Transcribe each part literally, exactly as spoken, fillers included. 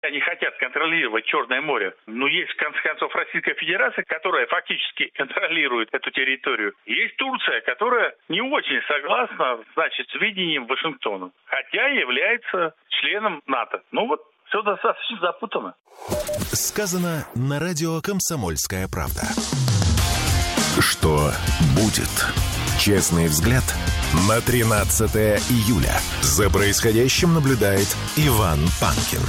Они хотят контролировать Черное море. Но есть, в конце концов, Российская Федерация, которая фактически контролирует эту территорию. Есть Турция, которая не очень согласна, значит, с видением Вашингтона, хотя является членом НАТО. Ну вот, все достаточно запутанно. Сказано на радио «Комсомольская правда». Что будет? Честный взгляд на тринадцатое июля. За происходящим наблюдает Иван Панкин.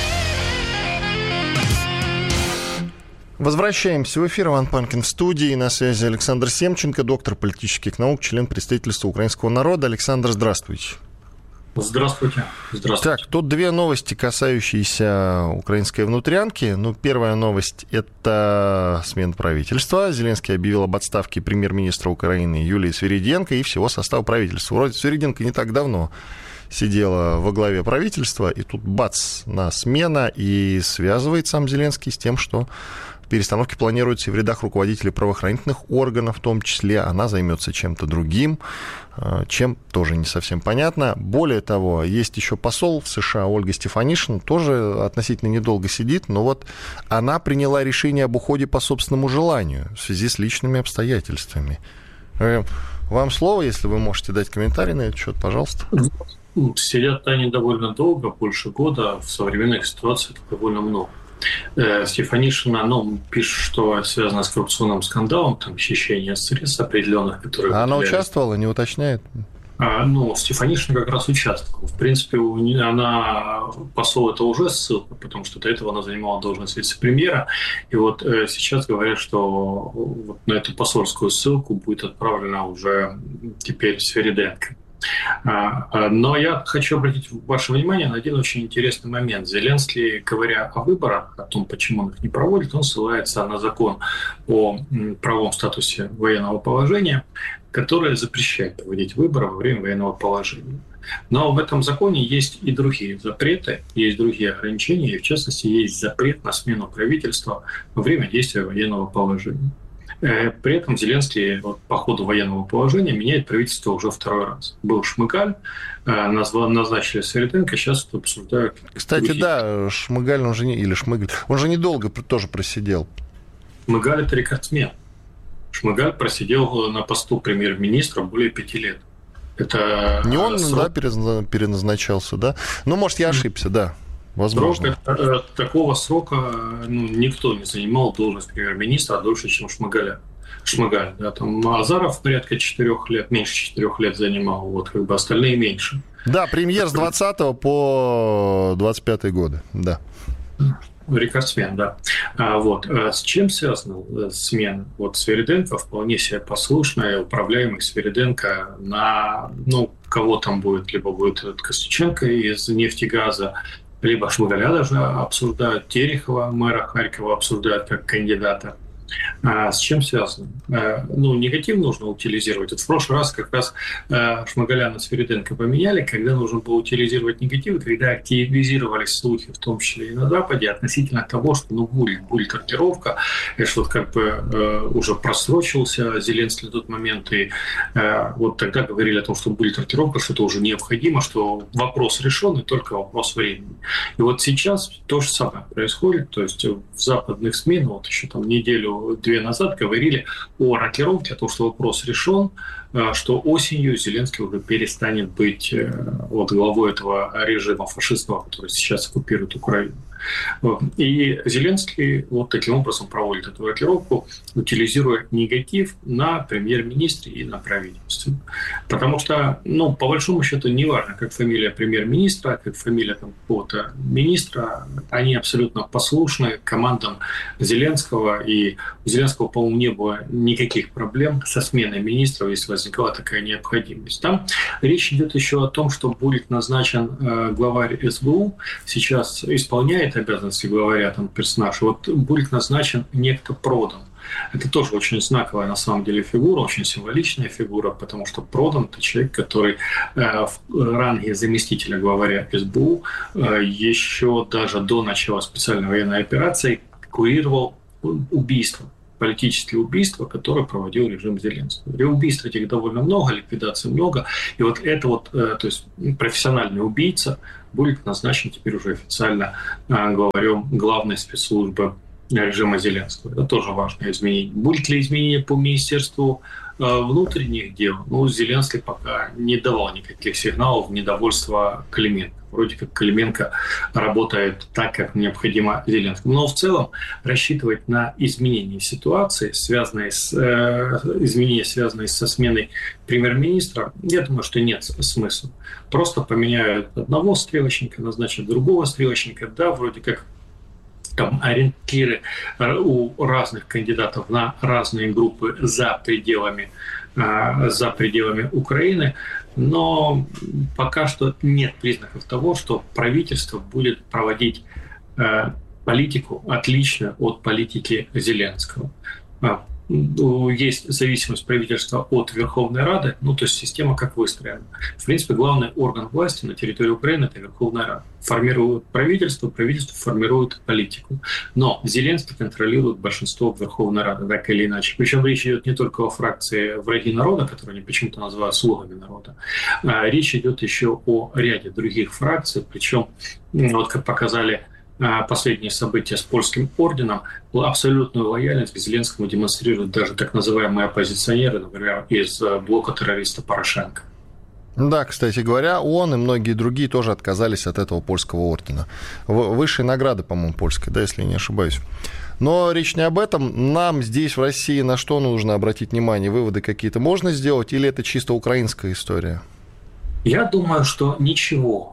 Возвращаемся в эфир. Иван Панкин в студии. На связи Александр Семченко, доктор политических наук, член представительства украинского народа. Александр, здравствуйте. Здравствуйте. Здравствуйте. Так, тут две новости, касающиеся украинской внутрянки. Ну, первая новость – это смена правительства. Зеленский объявил об отставке премьер-министра Украины Юлии Свириденко и всего состава правительства. Вроде Свириденко не так давно сидела во главе правительства, и тут бац, на смена, и связывает сам Зеленский с тем, что перестановки планируются и в рядах руководителей правоохранительных органов, в том числе она займется чем-то другим, чем тоже не совсем понятно. Более того, есть еще посол в США Ольга Стефанишина, тоже относительно недолго сидит, но вот она приняла решение об уходе по собственному желанию в связи с личными обстоятельствами. Вам слово, если вы можете дать комментарий на этот счет, пожалуйста. Сидят они довольно долго, больше года, в современных ситуациях это довольно много. Стефанишина, ну, пишет, что связано с коррупционным скандалом, там, хищение средств определенных, которые... А она участвовала, не уточняет? А, ну, Стефанишина как раз участвовала. В принципе, у нее, она, посол, это уже ссылка, потому что до этого она занимала должность вице-премьера. И вот э, сейчас говорят, что вот на эту посольскую ссылку будет отправлена уже теперь Свириденко. Но я хочу обратить ваше внимание на один очень интересный момент. Зеленский, говоря о выборах, о том, почему он их не проводит, он ссылается на закон о правовом статусе военного положения, который запрещает проводить выборы во время военного положения. Но в этом законе есть и другие запреты, есть другие ограничения, и в частности есть запрет на смену правительства во время действия военного положения. При этом Зеленский вот, по ходу военного положения меняет правительство уже второй раз. Был Шмыгаль, назвал, назначили Свириденко, сейчас это обсуждают. Кстати, другие. Да, Шмыгаль, он же не, или Шмыгаль, он же недолго тоже просидел. Шмыгаль – это рекордсмен. Шмыгаль просидел на посту премьер-министра более пяти лет. Это не он, срок... да, переназначался, да? Ну, может, я ошибся, да. Возможно. Срок, такого срока ну, никто не занимал должность премьер-министра дольше, чем Шмыгаля. Шмыгаль, да, там Азаров порядка четырех лет, меньше четырех лет занимал, вот как бы остальные меньше. Да, премьер с двадцатого по двадцать пятый годы, да. Рекордсмен, да. А, вот. А с чем связана смена? Вот Свириденко вполне себе послушная, управляемый Свириденко на, ну, кого там будет, либо будет Костюченко из нефтегаза, либо Шмыгаля даже обсуждают, Терехова, мэра Харькова, обсуждают как кандидата. А с чем связано? Ну, негатив нужно утилизировать. Вот в прошлый раз как раз Шмыгаля на Свириденко поменяли, когда нужно было утилизировать негатив, когда активизировались слухи, в том числе и на Западе, относительно того, что ну, будет, будет рокировка, и что как бы уже просрочился Зеленский на тот момент, и вот тогда говорили о том, что будет рокировка, что это уже необходимо, что вопрос решен, и только вопрос времени. И вот сейчас то же самое происходит, то есть в западных СМИ, ну, вот еще там неделю две назад говорили о рокировке, о том, что вопрос решен, что осенью Зеленский уже перестанет быть вот, главой этого режима фашистского, который сейчас оккупирует Украину. И Зеленский вот таким образом проводит эту рокировку, утилизируя негатив на премьер-министре и на правительстве. Потому что, ну, по большому счету, не важно, как фамилия премьер-министра, как фамилия там, какого-то министра, они абсолютно послушны командам Зеленского, и у Зеленского, по-моему, не было никаких проблем со сменой министров, если возникала такая необходимость. Там речь идет еще о том, что будет назначен э, главарь СБУ, сейчас исполняет обязанности главаря, там персонаж, вот будет назначен некто Продан. Это тоже очень знаковая на самом деле фигура, очень символичная фигура, потому что Продан – это человек, который э, в ранге заместителя главаря СБУ э, еще даже до начала специальной военной операции курировал убийство политические убийства, которые проводил режим Зеленского. И убийств этих довольно много, ликвидаций много. И вот это вот, то есть профессиональный убийца будет назначен теперь уже официально главарем главной спецслужбы режима Зеленского. Это тоже важное изменение. Будет ли изменение по Министерству внутренних дел? Ну, Зеленский пока не давал никаких сигналов недовольства Клименко. Вроде как Клименко работает так, как необходимо Зеленскому. Но в целом рассчитывать на изменение ситуации, связанные с, э, изменения, связанные со сменой премьер-министра, я думаю, что нет смысла. Просто поменяют одного стрелочника, назначат другого стрелочника. Да, вроде как там ориентиры у разных кандидатов на разные группы за пределами, за пределами Украины, но пока что нет признаков того, что правительство будет проводить политику отличную от политики Зеленского. Есть зависимость правительства от Верховной Рады, ну, то есть система как выстроена. В принципе, главный орган власти на территории Украины – это Верховная Рада. Формирует правительство, правительство формирует политику. Но Зеленский контролирует большинство Верховной Рады, так или иначе. Причем речь идет не только о фракции «Враги народа», которую они почему-то называют «слугами народа», а речь идет еще о ряде других фракций, причем, вот как показали последние события с польским орденом, абсолютную лояльность к Зеленскому демонстрируют даже так называемые оппозиционеры, например, из блока террориста Порошенко. Да, кстати говоря, он и многие другие тоже отказались от этого польского ордена. Высшей награды, по-моему, польской, да, если не ошибаюсь. Но речь не об этом. Нам здесь, в России, на что нужно обратить внимание? Выводы какие-то можно сделать, или это чисто украинская история? Я думаю, что ничего.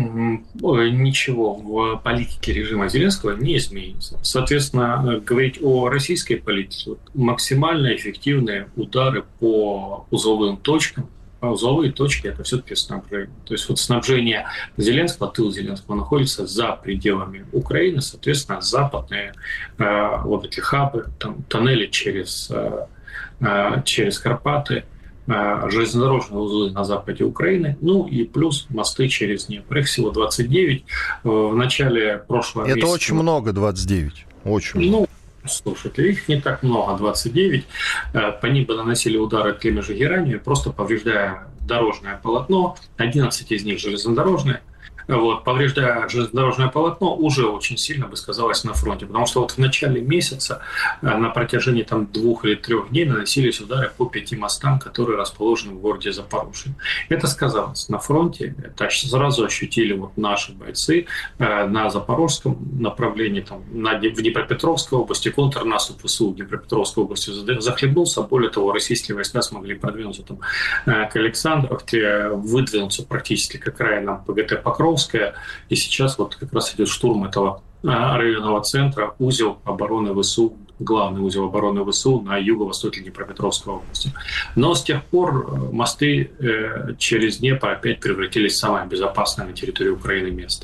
Ничего в политике режима Зеленского не изменится. Соответственно, говорить о российской политике, максимально эффективные удары по узловым точкам. А узловые точки – это все-таки снабжение. То есть вот снабжение Зеленского, тыл Зеленского находится за пределами Украины, соответственно, западные э, вот эти хабы, там, тоннели через, э, через Карпаты, железнодорожные узлы на западе Украины, ну и плюс мосты через Днепр. Их всего двадцать девять. В начале прошлого Это месяца... Это очень много, двадцать девять. Очень много. Ну, слушайте, их не так много, двадцать девять. По ним бы наносили удары теми же гераниями, просто повреждая дорожное полотно. одиннадцать из них железнодорожные. Вот, повреждая железнодорожное полотно, уже очень сильно бы сказалось на фронте. Потому что вот в начале месяца на протяжении там, двух или трех дней наносились удары по пяти мостам, которые расположены в городе Запорожье. Это сказалось на фронте. Это сразу ощутили вот наши бойцы на запорожском направлении, там, на, в Днепропетровской области. Контрнаступ ВСУ в Днепропетровской области захлебнулся. Более того, российские войска смогли продвинуться там, к Александровке, выдвинуться практически к окраинам ПГТ Покровская. И сейчас вот как раз идет штурм этого районного центра, узел обороны ВСУ, главный узел обороны ВСУ на юго-востоке Днепропетровской области. Но с тех пор мосты через Днепр опять превратились в самое безопасное на территории Украины место.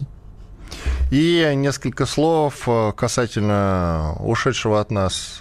И несколько слов касательно ушедшего от нас.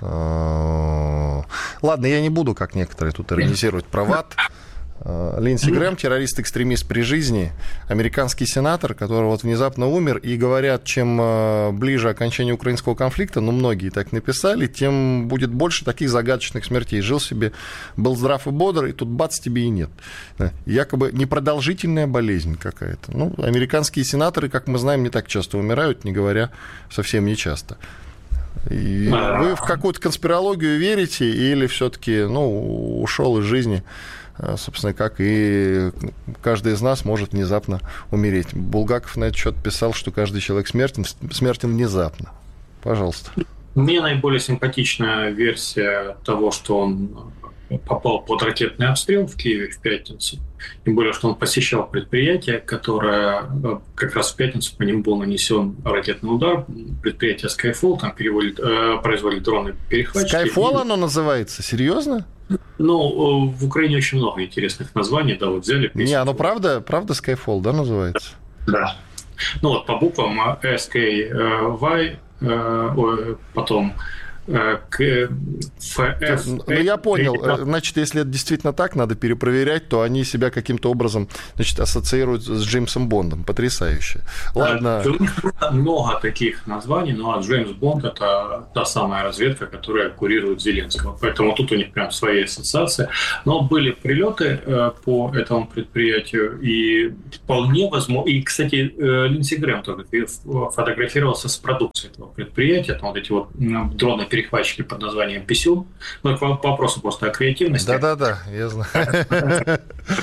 Ладно, я не буду, как некоторые тут иронизировать, про ВАТ. Линдси Грэм, террорист-экстремист при жизни, американский сенатор, который вот внезапно умер, и говорят, чем ближе окончание украинского конфликта, ну, многие так написали, тем будет больше таких загадочных смертей. Жил себе, был здрав и бодр, и тут бац, тебе и нет. Якобы непродолжительная болезнь какая-то. Ну, американские сенаторы, как мы знаем, не так часто умирают, не говоря совсем не часто. И вы в какую-то конспирологию верите или все-таки, ну, ушел из жизни, собственно, как и каждый из нас может внезапно умереть? Булгаков на этот счет писал, что каждый человек смертен, смертен внезапно. Пожалуйста. Мне наиболее симпатичная версия того, что он попал под ракетный обстрел в Киеве в пятницу. Тем более, что он посещал предприятие, которое как раз в пятницу по нему был нанесен ракетный удар. Предприятие Skyfall, там переводит, э, производит дроны-перехватчики. Skyfall оно называется? Серьезно? Ну, в Украине очень много интересных названий, да, вот взяли... Не, оно правда, правда Skyfall, да, называется? Да. Ну вот по буквам эс кей вай, потом к эф эф. Ну, я понял. Значит, если это действительно так, надо перепроверять, то они себя каким-то образом, значит, ассоциируют с Джеймсом Бондом. Потрясающе. Ладно. У них много таких названий, но Джеймс Бонд — это та самая разведка, которая курирует Зеленского. Поэтому тут у них прям свои ассоциации. Но были прилеты по этому предприятию, и вполне возможно... И, кстати, Линдси Грэм тоже фотографировался с продукцией этого предприятия. Там вот эти вот дроны-перехватчики под названием «Писюн». Ну, к вопросу просто о креативности. Да-да-да, я знаю.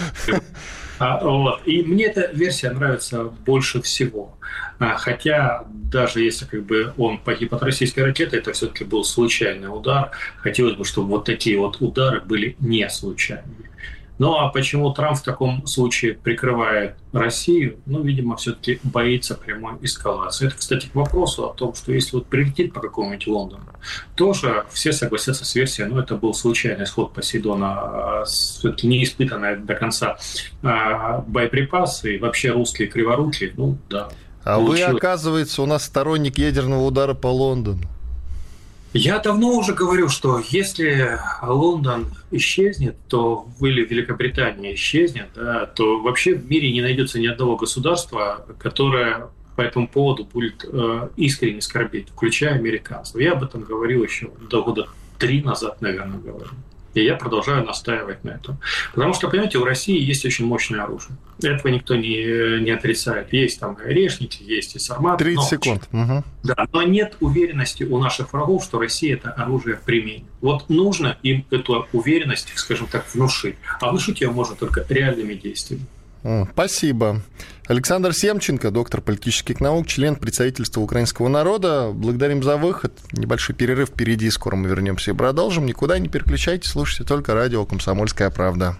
Вот. И мне эта версия нравится больше всего. Хотя даже если как бы он погиб от российской ракеты, это все-таки был случайный удар. Хотелось бы, чтобы вот такие вот удары были не случайными. Ну а почему Трамп в таком случае прикрывает Россию? Ну, видимо, все-таки боится прямой эскалации. Это, кстати, к вопросу о том, что если вот прилетит по какому-нибудь Лондону, тоже все согласятся с версией, ну, это был случайный сход Посейдона, все-таки не испытанная до конца боеприпасы, и вообще русские криворукие, ну, да. А получилось. Вы, оказывается, у нас сторонник ядерного удара по Лондону. Я давно уже говорю, что если Лондон исчезнет, то или Великобритания исчезнет, да, то вообще в мире не найдется ни одного государства, которое по этому поводу будет э, искренне скорбеть, включая американцев. Я об этом говорил еще до года три назад, наверное, говорил. И я продолжаю настаивать на этом. Потому что, понимаете, у России есть очень мощное оружие. Этого никто не, не отрицает. Есть там орешники, есть и сарматы. тридцать секунд. Угу. Да, но нет уверенности у наших врагов, что Россия это оружие применит. Вот нужно им эту уверенность, скажем так, внушить. А внушить ее можно только реальными действиями. Спасибо. Александр Семченко, доктор политических наук, член представительства украинского народа. Благодарим за выход. Небольшой перерыв впереди. Скоро мы вернемся и продолжим. Никуда не переключайтесь, слушайте только радио «Комсомольская правда».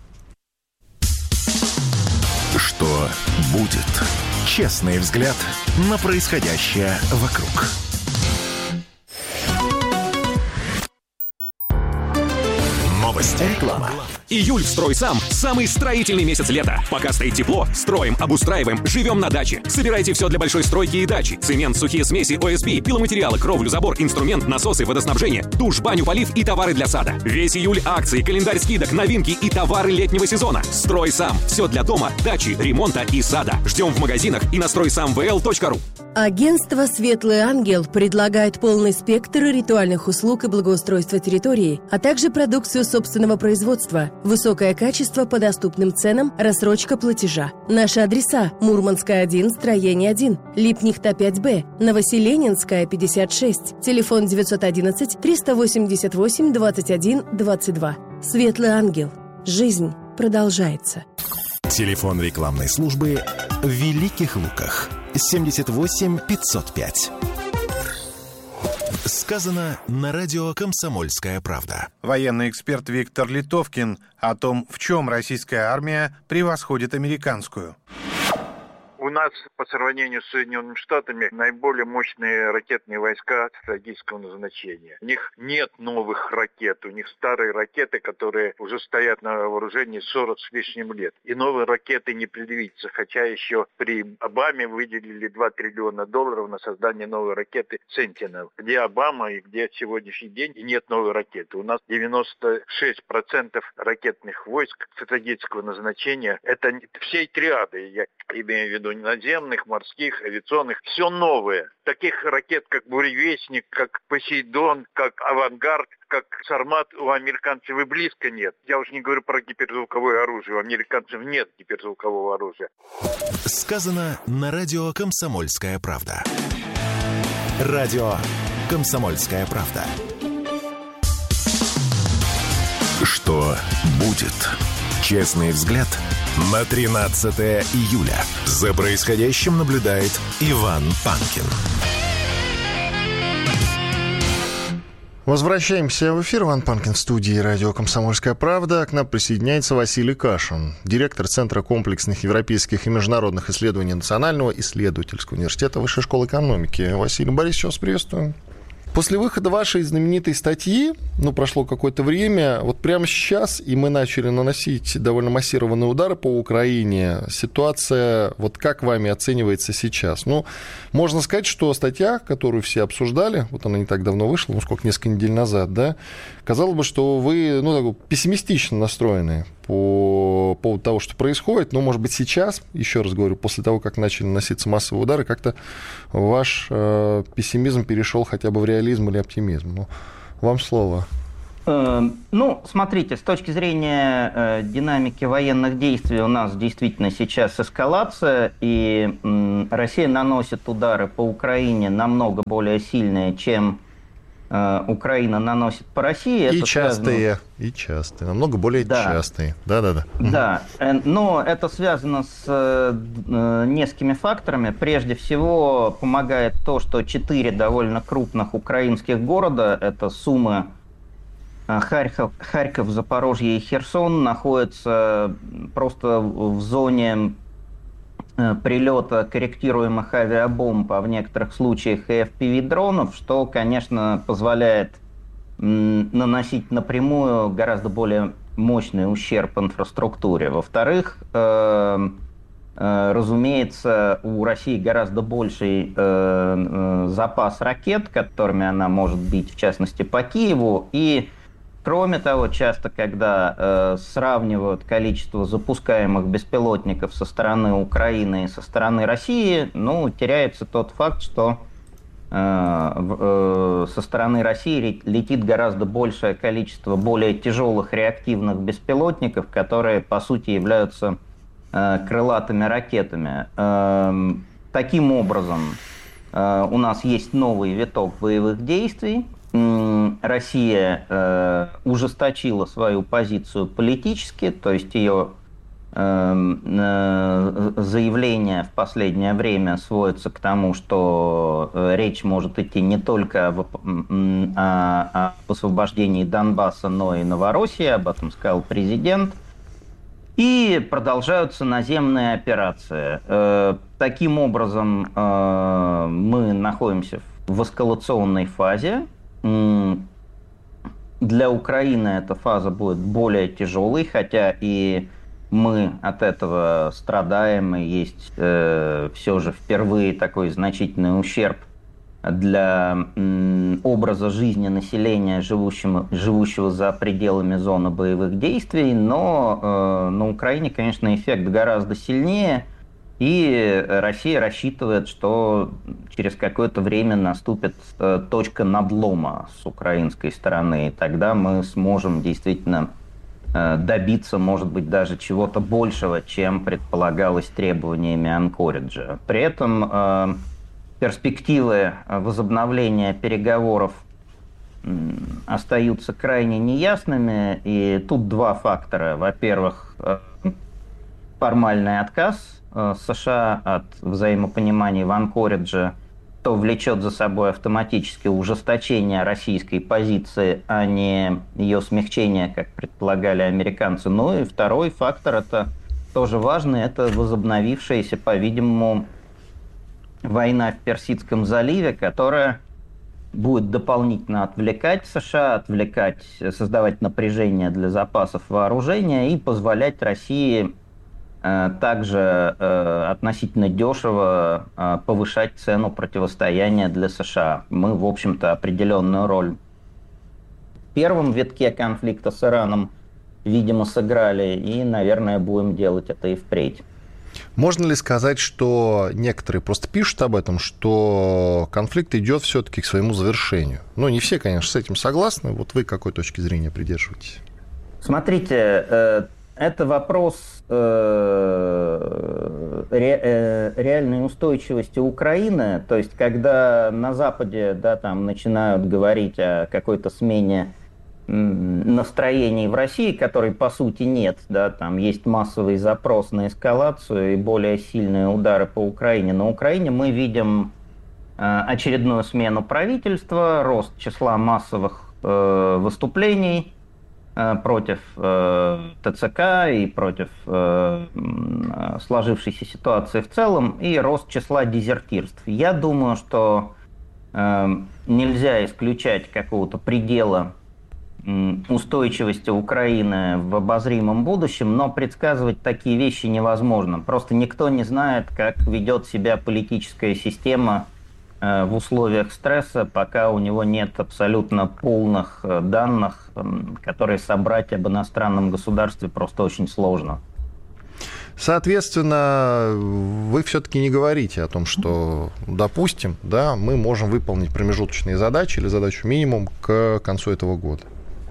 Что будет? Честный взгляд на происходящее вокруг. Новости. Реклама. Июль в «Стройсам» – самый строительный месяц лета. Пока стоит тепло, строим, обустраиваем, живем на даче. Собирайте все для большой стройки и дачи. Цемент, сухие смеси, о эс пи, пиломатериалы, кровлю, забор, инструмент, насосы, водоснабжение, душ, баню, полив и товары для сада. Весь июль акции, календарь скидок, новинки и товары летнего сезона. «Стройсам» – все для дома, дачи, ремонта и сада. Ждем в магазинах и на стройсам вэ эл точка ру. Агентство «Светлый ангел» предлагает полный спектр ритуальных услуг и благоустройства территории, а также продукцию собственного производства, высокое качество по доступным ценам, рассрочка платежа. Наши адреса: Мурманская, один, строение один, Липнихта, пять бэ, Новоселенинская, пятьдесят шесть, телефон девятьсот одиннадцать триста восемьдесят восемь двадцать один двадцать два. «Светлый ангел». Жизнь продолжается. Телефон рекламной службы в Великих Луках. семьдесят восемь пятьсот пять. Сказано на радио «Комсомольская правда». Военный эксперт Виктор Литовкин о том, в чем российская армия превосходит американскую. У нас по сравнению с Соединенными Штатами наиболее мощные ракетные войска стратегического назначения. У них нет новых ракет, у них старые ракеты, которые уже стоят на вооружении сорок с лишним лет. И новые ракеты не предвидится, хотя еще при Обаме выделили два триллиона долларов на создание новой ракеты «Сентинел». Где Обама и где сегодняшний день, и нет новой ракеты. У нас девяносто шесть процентов ракетных войск стратегического назначения. Это всей триады, я имею в виду, наземных, морских, авиационных, все новое. Таких ракет, как «Буревестник», как «Посейдон», как «Авангард», как «Сармат» у американцев и близко нет. Я уж не говорю про гиперзвуковое оружие. У американцев нет гиперзвукового оружия. Сказано на радио «Комсомольская правда». Радио «Комсомольская правда». Что будет? Честный взгляд на тринадцатое июля. За происходящим наблюдает Иван Панкин. Возвращаемся в эфир. Иван Панкин в студии радио «Комсомольская правда». К нам присоединяется Василий Кашин, директор Центра комплексных европейских и международных исследований Национального исследовательского университета Высшей школы экономики. Василий Борисович, вас приветствую. После выхода вашей знаменитой статьи, ну, прошло какое-то время, вот прямо сейчас, и мы начали наносить довольно массированные удары по Украине, ситуация, вот как вами оценивается сейчас? Ну, можно сказать, что статья, которую все обсуждали, вот она не так давно вышла, ну, сколько, несколько недель назад, да, казалось бы, что вы, ну, так, пессимистично настроены по поводу того, что происходит, но, может быть, сейчас, еще раз говорю, после того, как начали наноситься массовые удары, как-то ваш э, пессимизм перешел хотя бы в реализм или оптимизм. Ну, вам слово. Ну, смотрите, с точки зрения э, динамики военных действий у нас действительно сейчас эскалация, и э, Россия наносит удары по Украине намного более сильные, чем э, Украина наносит по России. И это частые, связано... и частые, намного более да. частые. Да-да-да. Да, но это связано с э, несколькими факторами. Прежде всего, помогает то, что четыре довольно крупных украинских города, это Сумы, Харьков, Харьков, Запорожье и Херсон, находятся просто в зоне прилета корректируемых авиабомб, а в некоторых случаях и эф пи ви-дронов, что, конечно, позволяет наносить напрямую гораздо более мощный ущерб инфраструктуре. Во-вторых, э, э, разумеется, у России гораздо больший э, э, запас ракет, которыми она может бить, в частности, по Киеву, и кроме того, часто, когда э, сравнивают количество запускаемых беспилотников со стороны Украины и со стороны России, ну, теряется тот факт, что э, э, со стороны России летит гораздо большее количество более тяжелых реактивных беспилотников, которые, по сути, являются э, крылатыми ракетами. Э, таким образом, э, у нас есть новый виток боевых действий. Россия э, ужесточила свою позицию политически, то есть ее э, э, заявления в последнее время сводятся к тому, что э, речь может идти не только об, о, о освобождении Донбасса, но и Новороссии, об этом сказал президент. И продолжаются наземные операции. Э, таким образом, э, мы находимся в эскалационной фазе. Для Украины эта фаза будет более тяжелой, хотя и мы от этого страдаем, и есть э, все же впервые такой значительный ущерб для э, образа жизни населения, живущего, живущего за пределами зоны боевых действий, но э, на Украине, конечно, эффект гораздо сильнее. И Россия рассчитывает, что через какое-то время наступит э, точка надлома с украинской стороны. И тогда мы сможем действительно э, добиться, может быть, даже чего-то большего, чем предполагалось требованиями Анкориджа. При этом э, перспективы возобновления переговоров э, остаются крайне неясными. И тут два фактора. Во-первых, э, формальный отказ США от взаимопонимания в Анкоридже, то влечет за собой автоматически ужесточение российской позиции, а не ее смягчение, как предполагали американцы. Ну и второй фактор, это тоже важный, это возобновившаяся, по-видимому, война в Персидском заливе, которая будет дополнительно отвлекать США, отвлекать, создавать напряжение для запасов вооружения и позволять России также э, относительно дешево э, повышать цену противостояния для США. Мы, в общем-то, определенную роль в первом витке конфликта с Ираном, видимо, сыграли, и, наверное, будем делать это и впредь. Можно ли сказать, что некоторые просто пишут об этом, что конфликт идет все-таки к своему завершению? Ну, не все, конечно, с этим согласны. Вот вы к какой точке зрения придерживаетесь? Смотрите, э, это вопрос э, ре, э, реальной устойчивости Украины. То есть, когда на Западе, да, там начинают говорить о какой-то смене настроений в России, которой по сути нет, да, там есть массовый запрос на эскалацию и более сильные удары по Украине. На Украине мы видим э, очередную смену правительства, рост числа массовых э, выступлений э, против э, ТЦК и против э, э, сложившейся ситуации в целом, и рост числа дезертирств. Я думаю, что нельзя исключать какого-то предела устойчивости Украины в обозримом будущем, но предсказывать такие вещи невозможно. Просто никто не знает, как ведет себя политическая система в условиях стресса, пока у него нет абсолютно полных данных, которые собрать об иностранном государстве просто очень сложно. Соответственно, вы все-таки не говорите о том, что, допустим, да, мы можем выполнить промежуточные задачи или задачу минимум к концу этого года.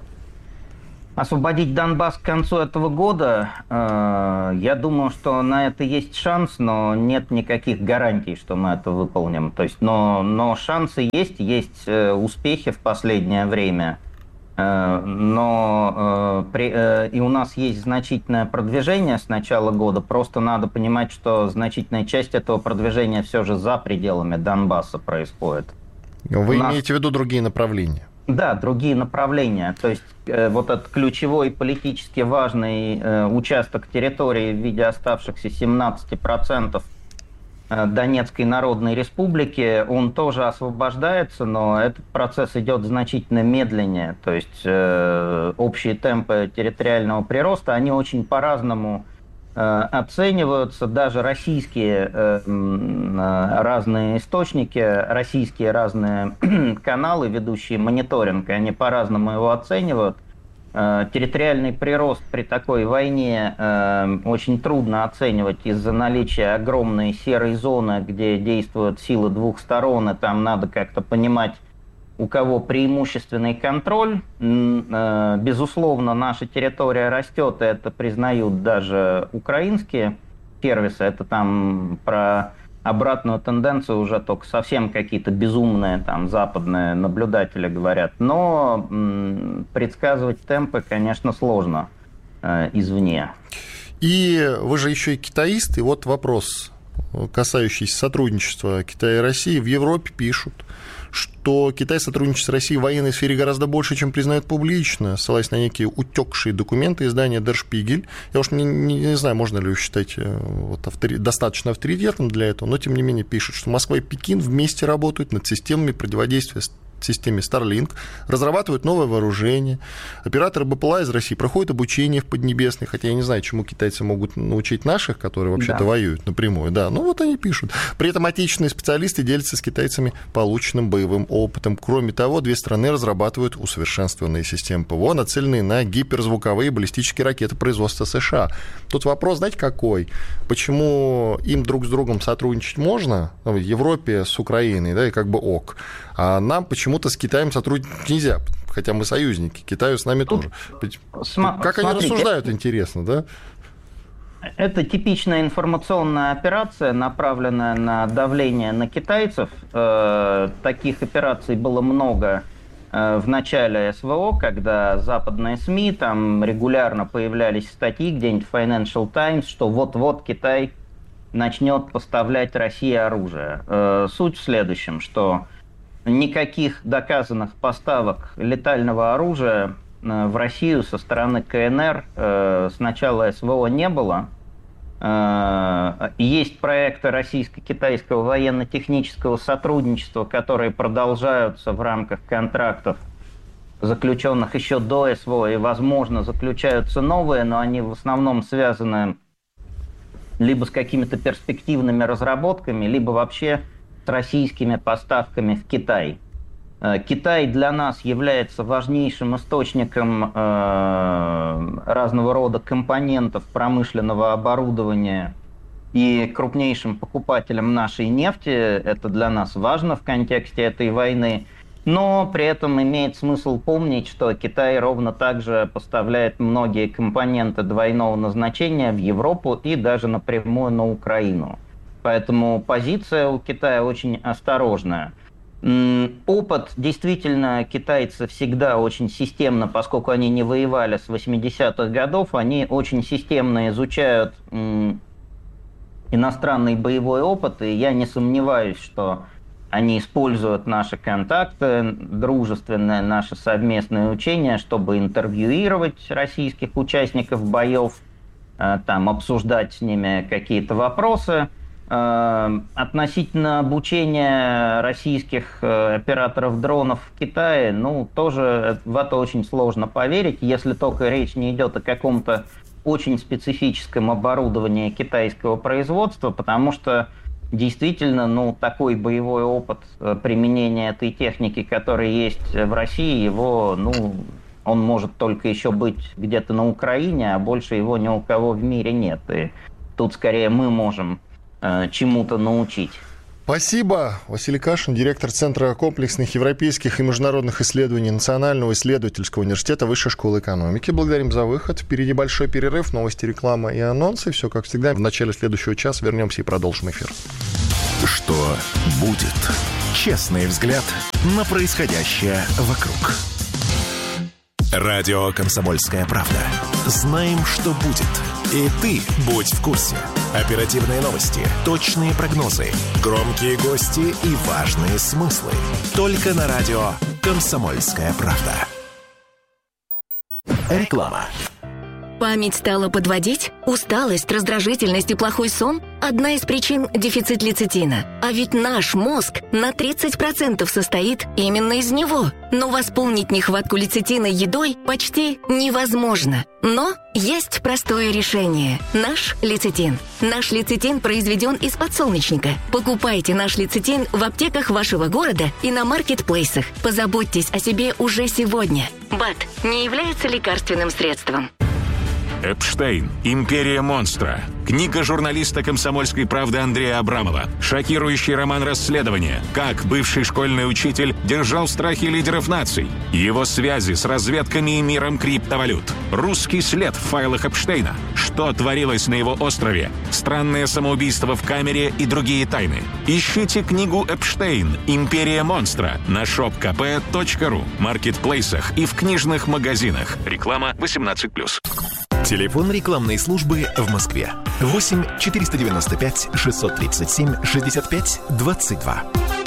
Освободить Донбасс к концу этого года, э, я думаю, что на это есть шанс, но нет никаких гарантий, что мы это выполним. То есть, но, но шансы есть, есть э, успехи в последнее время, э, но э, при, э, и у нас есть значительное продвижение с начала года. Просто надо понимать, что значительная часть этого продвижения все же за пределами Донбасса происходит. Вы нас... имеете в виду другие направления? Да, другие направления. То есть э, вот этот ключевой политически важный э, участок территории в виде оставшихся семнадцати процентов э, Донецкой Народной Республики, он тоже освобождается, но этот процесс идет значительно медленнее. То есть э, общие темпы территориального прироста, они очень по-разному оцениваются. Даже российские э, разные источники, российские разные каналы, ведущие мониторинг, они по-разному его оценивают. Э, территориальный прирост при такой войне э, очень трудно оценивать из-за наличия огромной серой зоны, где действуют силы двух сторон, и там надо как-то понимать, у кого преимущественный контроль. Безусловно, наша территория растет, и это признают даже украинские сервисы. Это там про обратную тенденцию уже только совсем какие-то безумные там западные наблюдатели говорят. Но предсказывать темпы, конечно, сложно э, извне. И вы же еще и китаист, и вот вопрос, касающийся сотрудничества Китая и России. В Европе пишут, что Китай сотрудничает с Россией в военной сфере гораздо больше, чем признают публично, ссылаясь на некие утекшие документы издания Der Spiegel. Я уж не, не, не знаю, можно ли его считать вот, автори... достаточно авторитетным для этого, но тем не менее пишут, что Москва и Пекин вместе работают над системами противодействия системе Starlink, разрабатывают новое вооружение. Операторы БПЛА из России проходят обучение в Поднебесной, хотя я не знаю, чему китайцы могут научить наших, которые вообще-то да. воюют напрямую. Да, ну вот они пишут. При этом отечественные специалисты делятся с китайцами полученным боевым опытом. Кроме того, две страны разрабатывают усовершенствованные системы ПВО, нацеленные на гиперзвуковые баллистические ракеты производства США. Тут вопрос, знаете, какой? Почему им друг с другом сотрудничать можно, в Европе с Украиной, да, и как бы ок, а нам почему-то с Китаем сотрудничать нельзя, хотя мы союзники, Китаю с нами Тут, тоже. См- как смотрите, они рассуждают, интересно, да? Это типичная информационная операция, направленная на давление на китайцев. Э, таких операций было много э, в начале СВО, когда западные СМИ, там регулярно появлялись статьи где-нибудь в Financial Times, что вот-вот Китай начнет поставлять России оружие. Э, суть в следующем, что никаких доказанных поставок летального оружия в Россию со стороны КНР с начала СВО не было. Есть проекты российско-китайского военно-технического сотрудничества, которые продолжаются в рамках контрактов, заключенных еще до СВО, и, возможно, заключаются новые, но они в основном связаны либо с какими-то перспективными разработками, либо вообще с российскими поставками в Китай. Китай для нас является важнейшим источником э, разного рода компонентов промышленного оборудования и крупнейшим покупателем нашей нефти. Это для нас важно в контексте этой войны. Но при этом имеет смысл помнить, что Китай ровно так же поставляет многие компоненты двойного назначения в Европу и даже напрямую на Украину. Поэтому позиция у Китая очень осторожная. Опыт действительно китайцы всегда очень системно, поскольку они не воевали с восьмидесятых годов, они очень системно изучают иностранный боевой опыт, и я не сомневаюсь, что они используют наши контакты, дружественное наше совместное учение, чтобы интервьюировать российских участников боев, там, обсуждать с ними какие-то вопросы. Относительно обучения российских операторов дронов в Китае, ну, тоже в это очень сложно поверить, если только речь не идет о каком-то очень специфическом оборудовании китайского производства, потому что действительно, ну, такой боевой опыт применения этой техники, который есть в России, его, ну, он может только еще быть где-то на Украине, а больше его ни у кого в мире нет. И тут скорее мы можем э, чему-то научить. Спасибо. Василий Кашин, директор Центра комплексных европейских и международных исследований Национального исследовательского университета Высшей школы экономики. Благодарим за выход. Впереди большой перерыв, новости, реклама и анонсы. Все как всегда. В начале следующего часа вернемся и продолжим эфир. Что будет? Честный взгляд на происходящее вокруг. Радио «Комсомольская правда». Знаем, что будет. И ты будь в курсе. Оперативные новости, точные прогнозы, громкие гости и важные смыслы. Только на радио «Комсомольская правда». Реклама. Память стала подводить? Усталость, раздражительность и плохой сон – одна из причин – дефицит лецитина. А ведь наш мозг на тридцать процентов состоит именно из него. Но восполнить нехватку лецитина едой почти невозможно. Но есть простое решение – наш лецитин. Наш лецитин произведен из подсолнечника. Покупайте наш лецитин в аптеках вашего города и на маркетплейсах. Позаботьтесь о себе уже сегодня. БАД не является лекарственным средством. Эпштейн. Империя монстра. Книга журналиста «Комсомольской правды» Андрея Абрамова. Шокирующий роман расследования. Как бывший школьный учитель держал в страхе лидеров наций. Его связи с разведками и миром криптовалют. Русский след в файлах Эпштейна. Что творилось на его острове. Странное самоубийство в камере и другие тайны. Ищите книгу «Эпштейн. Империя монстра» на шоп ка пэ точка ру, маркетплейсах и в книжных магазинах. Реклама восемнадцать плюс. Телефон рекламной службы в Москве. восемь четыреста девяносто пять шестьсот тридцать семь шестьдесят пять двадцать два.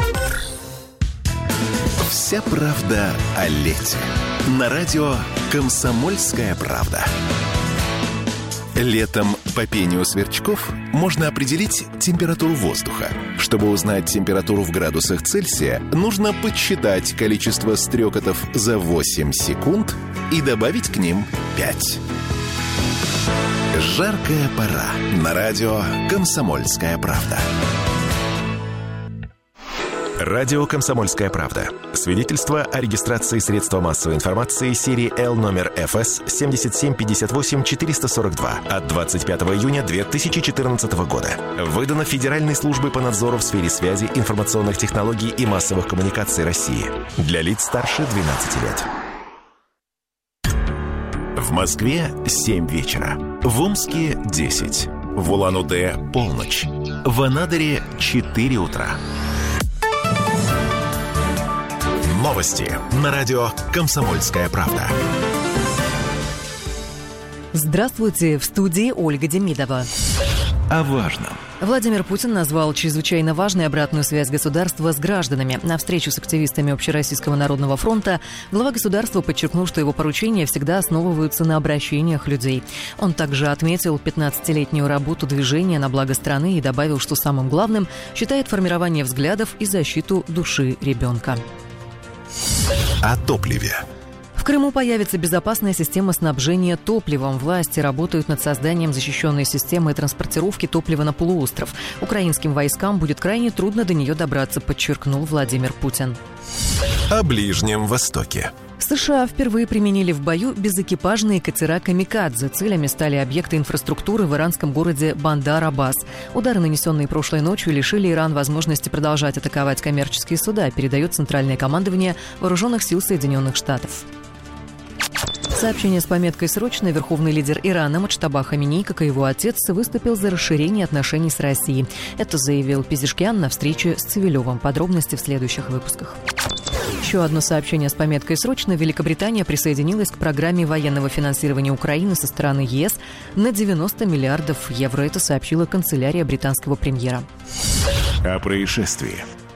Вся правда о лете. На радио «Комсомольская правда». Летом по пению сверчков можно определить температуру воздуха. Чтобы узнать температуру в градусах Цельсия, нужно подсчитать количество стрекотов за восемь секунд и добавить к ним пять. Жаркая пора. На радио «Комсомольская правда». Радио «Комсомольская правда». Свидетельство о регистрации средства массовой информации серии L номер эф эс семь семь пять восемь четыре сорок два от двадцать пятого июня две тысячи четырнадцатого года. Выдано Федеральной службой по надзору в сфере связи, информационных технологий и массовых коммуникаций России. Для лиц старше двенадцати лет. В Москве семь вечера. В Омске десять. В Улан-Удэ полночь. В Анадыре четыре утра. Новости на радио «Комсомольская правда». Здравствуйте, в студии Ольга Демидова. О важном. Владимир Путин назвал чрезвычайно важной обратную связь государства с гражданами. На встречу с активистами Общероссийского народного фронта глава государства подчеркнул, что его поручения всегда основываются на обращениях людей. Он также отметил пятнадцатилетнюю работу движения на благо страны и добавил, что самым главным считает формирование взглядов и защиту души ребенка. О топливе. В Крыму появится безопасная система снабжения топливом. Власти работают над созданием защищенной системы транспортировки топлива на полуостров. Украинским войскам будет крайне трудно до нее добраться, подчеркнул Владимир Путин. О Ближнем Востоке. США впервые применили в бою безэкипажные катера «Камикадзе». Целями стали объекты инфраструктуры в иранском городе Бандар-Аббас. Удары, нанесенные прошлой ночью, лишили Иран возможности продолжать атаковать коммерческие суда, передает Центральное командование Вооруженных сил Соединенных Штатов. Сообщение с пометкой «Срочно». Верховный лидер Ирана Муджтаба Хаминей, как и его отец, выступил за расширение отношений с Россией. Это заявил Пезешкиан на встрече с Цивилевым. Подробности в следующих выпусках. Еще одно сообщение с пометкой «Срочно». Великобритания присоединилась к программе военного финансирования Украины со стороны ЕС на девяносто миллиардов евро. Это сообщила канцелярия британского премьера. О происшествии.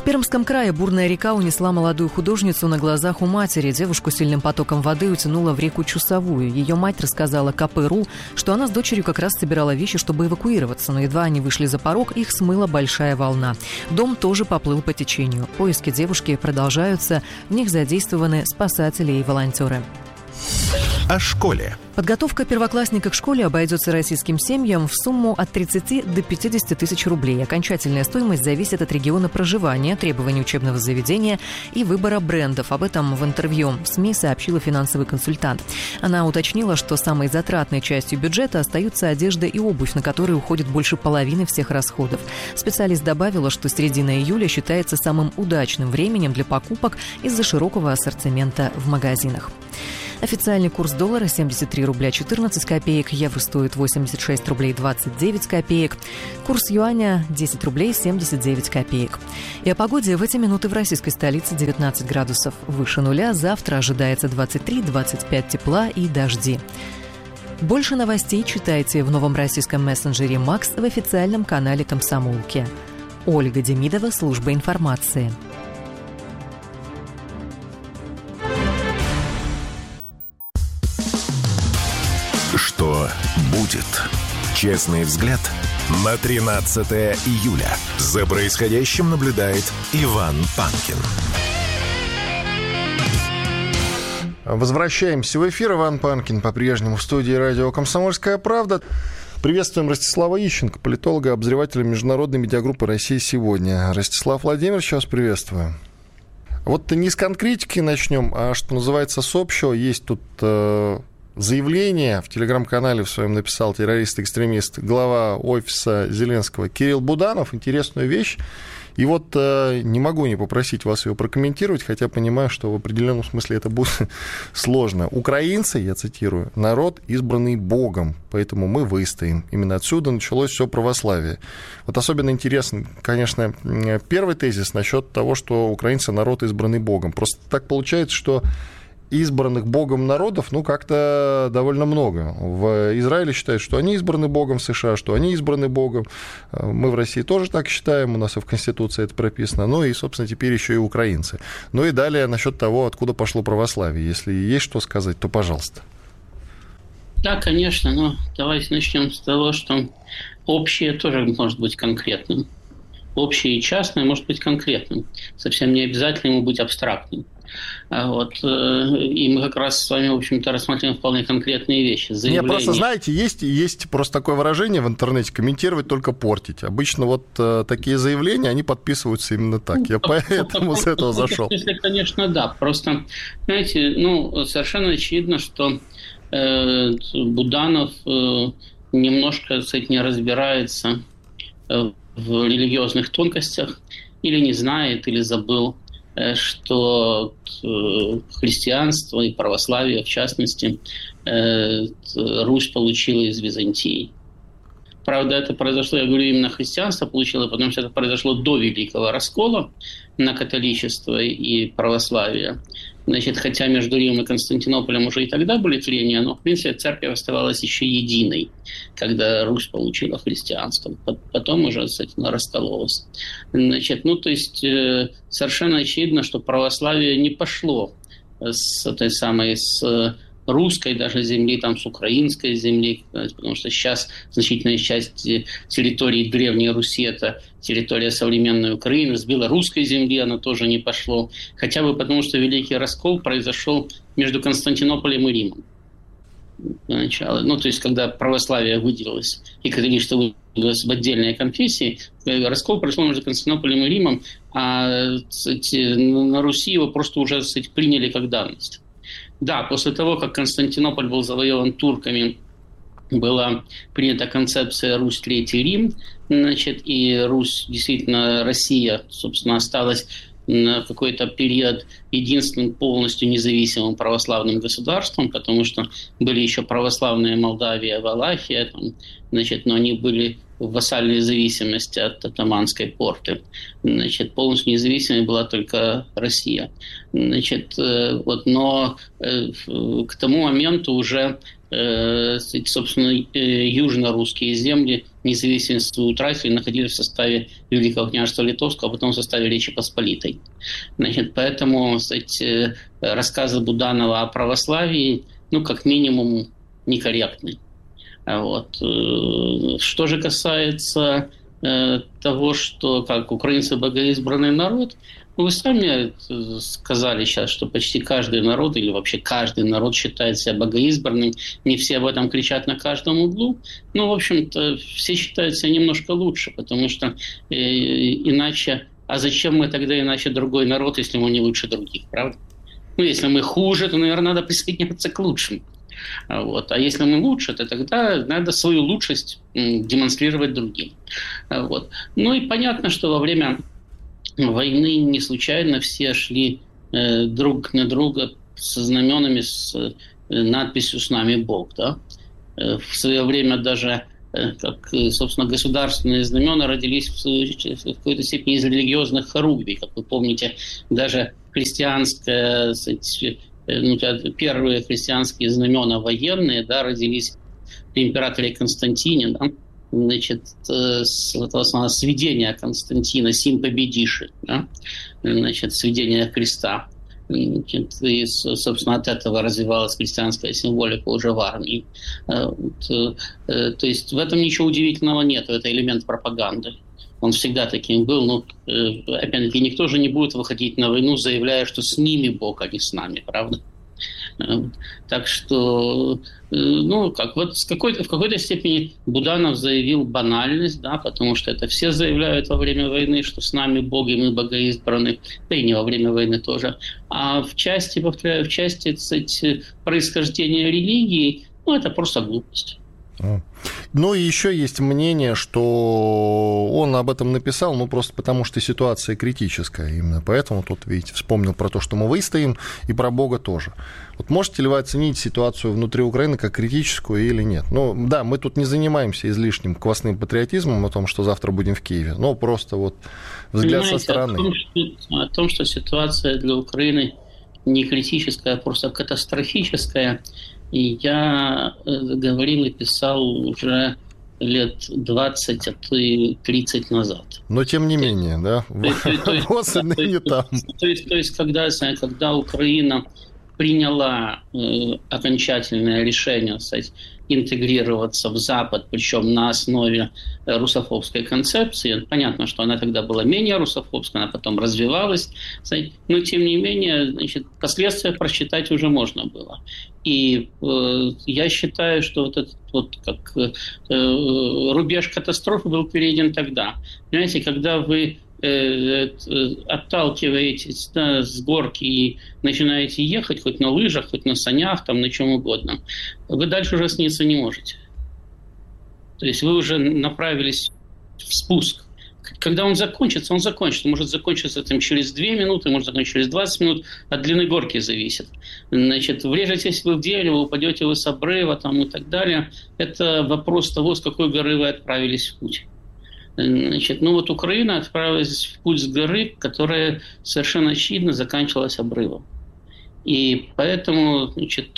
Пермском крае бурная река унесла молодую художницу на глазах у матери. Девушку сильным потоком воды утянула в реку Чусовую. Ее мать рассказала ка пэ эр у, что она с дочерью как раз собирала вещи, чтобы эвакуироваться, но едва они вышли за порог, их смыла большая волна. Дом тоже поплыл по течению. Поиски девушки продолжаются, в них задействованы спасатели и волонтеры. О школе. Подготовка первоклассника к школе обойдется российским семьям в сумму от тридцати до пятидесяти тысяч рублей. Окончательная стоимость зависит от региона проживания, требований учебного заведения и выбора брендов. Об этом в интервью СМИ сообщила финансовый консультант. Она уточнила, что самой затратной частью бюджета остаются одежда и обувь, на которые уходит больше половины всех расходов. Специалист добавила, что середина июля считается самым удачным временем для покупок из-за широкого ассортимента в магазинах. Официальный курс доллара семьдесят три рубля четырнадцать копеек, евро стоит восемьдесят шесть рублей двадцать девять копеек, курс юаня десять рублей семьдесят девять копеек. И о погоде в эти минуты в российской столице девятнадцать градусов выше нуля, завтра ожидается двадцать три - двадцать пять тепла и дожди. Больше новостей читайте в новом российском мессенджере «Макс» в официальном канале «Комсомолки». Ольга Демидова, служба информации. Что будет? Честный взгляд на тринадцатое июля. За происходящим наблюдает Иван Панкин. Возвращаемся в эфир. Иван Панкин по-прежнему в студии радио «Комсомольская правда». Приветствуем Ростислава Ищенко, политолога, обозревателя международной медиагруппы «Россия сегодня». Ростислав Владимирович, вас приветствую. Вот не с конкретики начнем, а, что называется, с общего. Есть тут э, заявление, в телеграм-канале в своем написал террорист-экстремист, глава офиса Зеленского Кирилл Буданов, интересную вещь. И вот э, не могу не попросить вас ее прокомментировать, хотя понимаю, что в определенном смысле это будет сложно. Украинцы, я цитирую, народ, избранный Богом, поэтому мы выстоим. Именно отсюда началось все православие. Вот особенно интересен, конечно, первый тезис насчет того, что украинцы народ, избранный Богом. Просто так получается, что избранных Богом народов, ну, как-то довольно много. В Израиле считают, что они избраны Богом, в США, что они избраны Богом. Мы в России тоже так считаем, у нас и в Конституции это прописано. Ну, и, собственно, теперь еще и украинцы. Ну, и далее насчет того, откуда пошло православие. Если есть что сказать, то пожалуйста. Да, конечно, но давайте начнем с того, что общее тоже может быть конкретным. Общее и частное может быть конкретным. Совсем не обязательно ему быть абстрактным. Вот. И мы как раз с вами, в общем-то, рассматриваем вполне конкретные вещи. Заявление... Нет, просто, знаете, есть, есть просто такое выражение в интернете: комментировать только портить. Обычно вот э, такие заявления, они подписываются именно так. Я поэтому с этого зашел. Если, конечно, да. Просто, знаете, ну, совершенно очевидно, что э, Буданов э, немножко, кстати, не разбирается э, в религиозных тонкостях, или не знает, или забыл, что христианство и православие, в частности, Русь получила из Византии. Правда, это произошло, я говорю, именно христианство получило, потому что это произошло до Великого Раскола на католичество и православие. Значит, хотя между Римом и Константинополем уже и тогда были трения, но, в принципе, церковь оставалась еще единой, когда Русь получила христианство. Потом уже, кстати, раскололась. Значит, ну, то есть, э, совершенно очевидно, что православие не пошло с этой самой, с русской даже земли, там, с украинской земли, потому что сейчас значительная часть территории Древней Руси – это территория современной Украины, с белорусской земли оно тоже не пошло, хотя бы потому, что Великий Раскол произошел между Константинополем и Римом. Начало. Ну, то есть, когда православие выделилось и католичество выделилось в отдельные конфессии, раскол произошел между Константинополем и Римом, а кстати, на Руси его просто уже, кстати, приняли как данность. Да, после того, как Константинополь был завоеван турками, была принята концепция «Русь, Третий Рим», значит, и Русь, действительно, Россия, собственно, осталась на какой-то период единственным полностью независимым православным государством, потому что были еще православные Молдавия, Валахия, там, значит, но они были в вассальной зависимости от Оттоманской порты. Значит, полностью независимой была только Россия. Значит, вот, но к тому моменту уже собственно, южно-русские земли независимость свою утратили, находились в составе Великого княжества Литовского, а потом в составе Речи Посполитой. Значит, поэтому, кстати, рассказы Буданова о православии, ну, как минимум, некорректны. Вот. Что же касается того, что как украинцы богоизбранный народ, вы сами сказали сейчас, что почти каждый народ, или вообще каждый народ считает себя богоизбранным. Не все об этом кричат на каждом углу. Но, в общем-то, все считают себя немножко лучше, потому что э, иначе... А зачем мы тогда иначе другой народ, если мы не лучше других, правда? Ну, если мы хуже, то, наверное, надо присоединяться к лучшим. Вот. А если мы лучше, то тогда надо свою лучшесть демонстрировать другим. Вот. Ну и понятно, что во время войны не случайно все шли э, друг на друга со знаменами, с э, надписью «С нами Бог». Да? Э, в свое время даже, э, как, собственно, государственные знамена родились в, в какой-то степени из религиозных хоругвий. Как вы помните, даже христианское, кстати, э, ну, первые христианские знамена военные, да, родились при императоре Константине, да? Значит, с этого самого сведения Константина «Сим победиши», да? Значит, сведение креста. Значит, и, собственно, от этого развивалась христианская символика уже в армии. Вот, то есть в этом ничего удивительного нет, это элемент пропаганды. Он всегда таким был. Ну, опять-таки, никто же не будет выходить на войну, заявляя, что с ними Бог, а не с нами, правда? Так что, ну, как вот с какой-то, в какой-то степени Буданов заявил банальность, да, потому что это все заявляют во время войны, что с нами Бог, и мы богоизбраны, да и не во время войны тоже. А в части, повторяю, в части, кстати, происхождения религии, ну, это просто глупость. Ну и еще есть мнение, что он об этом написал, ну просто потому что ситуация критическая. Именно поэтому тут, видите, вспомнил про то, что мы выстоим, и про Бога тоже. Вот можете ли вы оценить ситуацию внутри Украины как критическую или нет? Ну да, мы тут не занимаемся излишним квасным патриотизмом о том, что завтра будем в Киеве, но просто вот взгляд Понимаете, со стороны. О том, что, о том, что ситуация для Украины не критическая, а просто катастрофическая, и я говорил и писал уже лет двадцать, а то и тридцать назад. Но тем не менее, да? Вот не там. То есть, когда, когда Украина приняла э, окончательное решение, кстати, интегрироваться в Запад, причем на основе русофобской концепции. Понятно, что она тогда была менее русофобской, она потом развивалась, но тем не менее, значит, последствия просчитать уже можно было. И э, я считаю, что вот этот вот как э, рубеж катастрофы был перейден тогда. Понимаете, когда вы отталкиваетесь, да, с горки и начинаете ехать хоть на лыжах, хоть на санях, там, на чем угодно, вы дальше уже сниться не можете. То есть вы уже направились в спуск. Когда он закончится, он закончится. Может закончиться там, через две минуты, может закончиться через двадцать минут. От длины горки зависит. Значит, врежетесь вы в дерево, упадете вы с обрыва там, и так далее. Это вопрос того, с какой горы вы отправились в путь. Значит, ну вот Украина отправилась в путь с горы, которая совершенно очевидно заканчивалась обрывом. И поэтому, значит,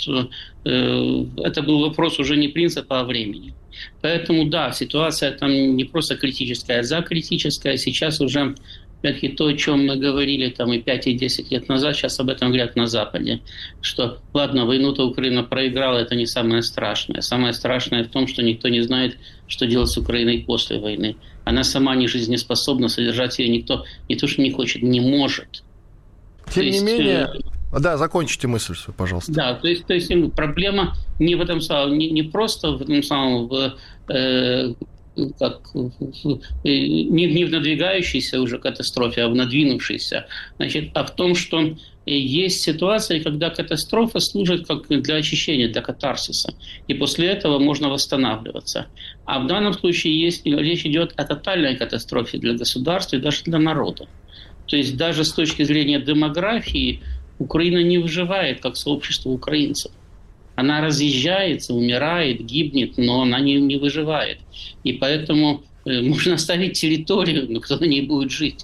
это был вопрос уже не принципа, а времени. Поэтому, да, ситуация там не просто критическая, а закритическая. Сейчас уже, опять-таки, то, о чем мы говорили там и пять, и десять лет назад, сейчас об этом говорят на Западе. Что, ладно, войну-то Украина проиграла, это не самое страшное. Самое страшное в том, что никто не знает, что делать с Украиной после войны. Она сама не жизнеспособна, содержать ее никто не то, что не хочет, не может. Тем то не есть, менее... Да, закончите мысль свою, пожалуйста. Да, то есть, то есть проблема не в этом самом, не, не просто в этом самом, в, э, как, в, не, не в надвигающейся уже катастрофе, а в надвинувшейся. Значит, а в том, что есть ситуации, когда катастрофа служит как для очищения, для катарсиса. И после этого можно восстанавливаться. А в данном случае есть, речь идет о тотальной катастрофе для государства и даже для народа. То есть даже с точки зрения демографии Украина не выживает как сообщество украинцев. Она разъезжается, умирает, гибнет, но она не, не выживает. И поэтому э, можно оставить территорию, но кто на ней будет жить.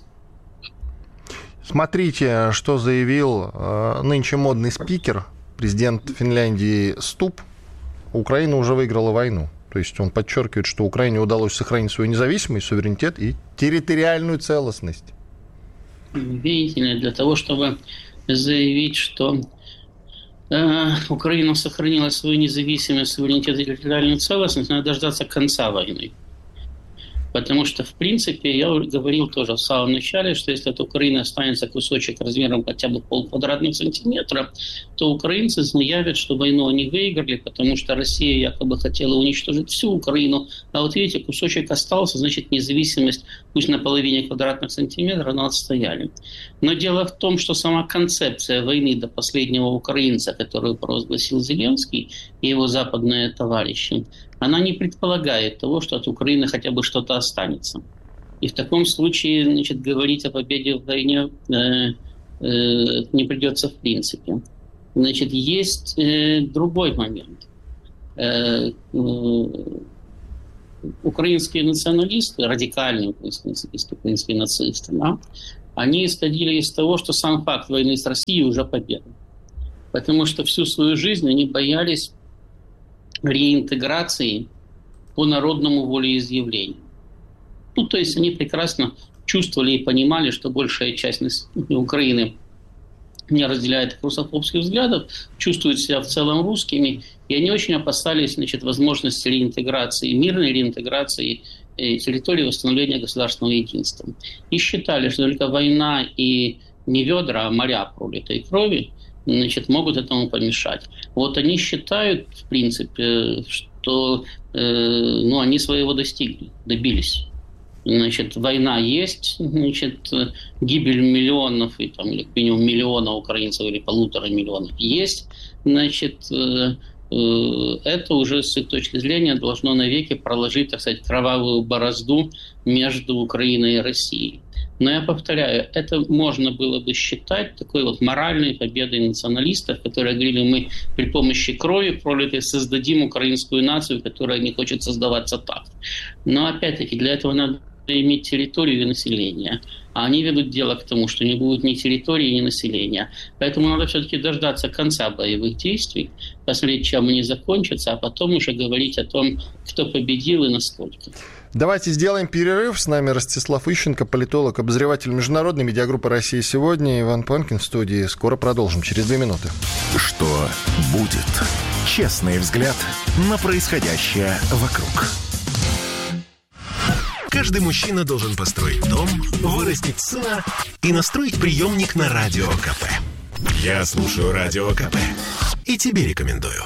Смотрите, что заявил э, нынче модный спикер, президент Финляндии Ступ. Украина уже выиграла войну. То есть он подчеркивает, что Украине удалось сохранить свою независимость, суверенитет и территориальную целостность. Видите ли, для того, чтобы заявить, что э, Украина сохранила свою независимость, суверенитет и территориальную целостность, надо дождаться конца войны. Потому что, в принципе, я говорил тоже в самом начале, что если от Украины останется кусочек размером хотя бы полквадратных сантиметра, то украинцы заявят, что войну они выиграли, потому что Россия якобы хотела уничтожить всю Украину. А вот видите, кусочек остался, значит, независимость, пусть на половине квадратных сантиметров, но отстояли. Но дело в том, что сама концепция войны до последнего украинца, которую провозгласил Зеленский и его западные товарищи, она не предполагает того, что от Украины хотя бы что-то останется. И в таком случае, значит, говорить о победе в войне э, э, не придется в принципе. Значит, есть э, другой момент. Э, э, украинские националисты, радикальные украинские националисты, украинские нацисты, да, они исходили из того, что сам факт войны с Россией уже победа. Потому что всю свою жизнь они боялись реинтеграции по народному волеизъявлению. Ну, то есть они прекрасно чувствовали и понимали, что большая часть Украины не разделяет русофобских взглядов, чувствуют себя в целом русскими, и они очень опасались, значит, возможности реинтеграции, мирной реинтеграции территории, восстановления государственного единства. И считали, что только война и не ведра, а моря пролитой крови, значит, могут этому помешать. Вот они считают, в принципе, что э, ну, они своего достигли, добились. Значит, война есть, значит, гибель миллионов, и, там, или как минимум миллиона украинцев, или полутора миллионов есть. Значит, э, э, это уже с их точки зрения должно навеки проложить, так сказать, кровавую борозду между Украиной и Россией. Но я повторяю, это можно было бы считать такой вот моральной победой националистов, которые говорили, мы при помощи крови пролитой создадим украинскую нацию, которая не хочет создаваться так. Но опять-таки для этого надо иметь территорию и население. А они ведут дело к тому, что не будет ни территории, ни населения. Поэтому надо все-таки дождаться конца боевых действий, посмотреть, чем они закончатся, а потом уже говорить о том, кто победил и насколько. Давайте сделаем перерыв. С нами Ростислав Ищенко, политолог, обозреватель международной медиагруппы «Россия сегодня». Иван Панкин в студии. Скоро продолжим, через две минуты. Что будет? Честный взгляд на происходящее вокруг. Каждый мужчина должен построить дом, вырастить сына и настроить приемник на Радио КП. Я слушаю Радио КП и тебе рекомендую.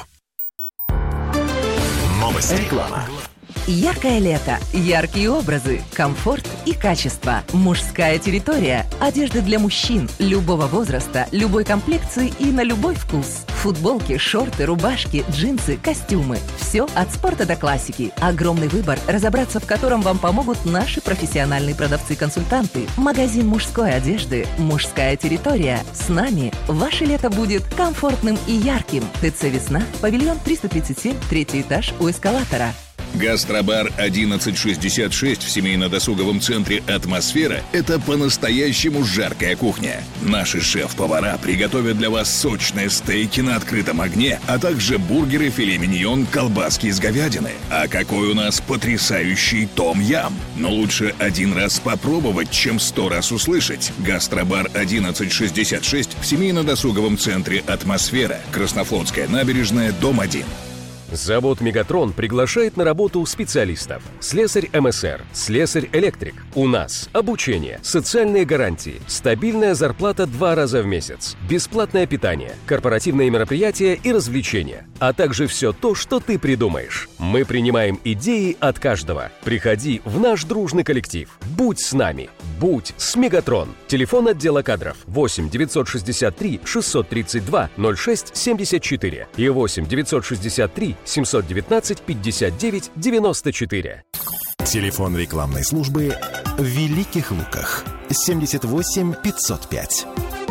Новости. Реклама. Яркое лето, яркие образы, комфорт и качество. Мужская территория. Одежда для мужчин любого возраста, любой комплекции и на любой вкус. Футболки, шорты, рубашки, джинсы, костюмы. Все от спорта до классики. Огромный выбор, разобраться в котором вам помогут наши профессиональные продавцы-консультанты. Магазин мужской одежды «Мужская территория». С нами ваше лето будет комфортным и ярким. ТЦ «Весна», павильон триста тридцать семь, третий этаж у эскалатора. Гастробар одиннадцать шестьдесят шесть в семейно-досуговом центре «Атмосфера» — это по-настоящему жаркая кухня. Наши шеф-повара приготовят для вас сочные стейки на открытом огне, а также бургеры, филе миньон, колбаски из говядины. А какой у нас потрясающий том-ям! Но лучше один раз попробовать, чем сто раз услышать. Гастробар одиннадцать шестьдесят шесть в семейно-досуговом центре «Атмосфера», Краснофлотская набережная, дом один. Завод «Мегатрон» приглашает на работу специалистов. Слесарь эм эс эр, слесарь-электрик. У нас обучение, социальные гарантии, стабильная зарплата два раза в месяц, бесплатное питание, корпоративные мероприятия и развлечения, а также все то, что ты придумаешь. Мы принимаем идеи от каждого. Приходи в наш дружный коллектив. Будь с нами. Будь с «Мегатрон». Телефон отдела кадров восемь девятьсот шестьдесят три шестьсот тридцать два ноль шесть семьдесят четыре и восемь девятьсот шестьдесят три семьсот девятнадцать пятьдесят девять девяносто четыре. Телефон рекламной службы в Великих Луках семьдесят восемь пятьсот пять.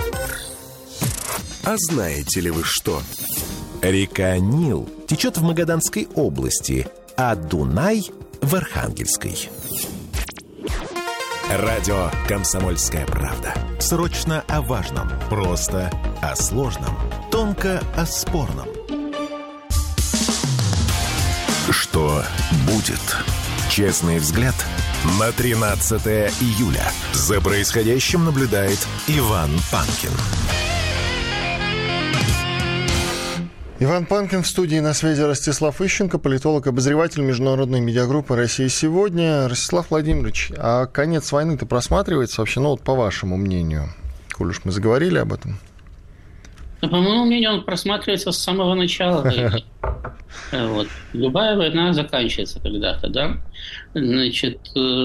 А знаете ли вы что? Река Нил течет в Магаданской области, а Дунай — в Архангельской. Радио «Комсомольская правда». Срочно о важном, просто о сложном, тонко о спорном. Что будет? Честный взгляд на тринадцатое июля. За происходящим наблюдает Иван Панкин. Иван Панкин в студии, на связи Ростислав Ищенко, политолог, обозреватель международной медиагруппы «Россия сегодня». Ростислав Владимирович, а конец войны-то просматривается вообще, ну вот по вашему мнению, коль уж мы заговорили об этом? По моему мнению, он просматривается с самого начала войны. Вот. Любая война заканчивается когда-то, да? Значит,